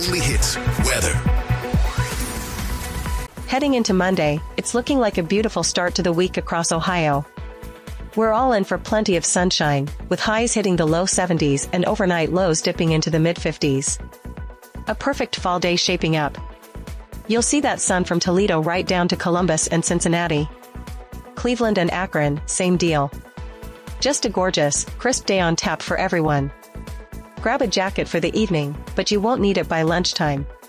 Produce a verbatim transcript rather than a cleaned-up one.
Weekly Hits weather. Heading into Monday, it's looking like a beautiful start to the week across Ohio. We're all in for plenty of sunshine, with highs hitting the low seventies and overnight lows dipping into the mid-fifties. A perfect fall day shaping up. You'll see that sun from Toledo right down to Columbus and Cincinnati. Cleveland and Akron, same deal. Just a gorgeous, crisp day on tap for everyone. Grab a jacket for the evening, but you won't need it by lunchtime.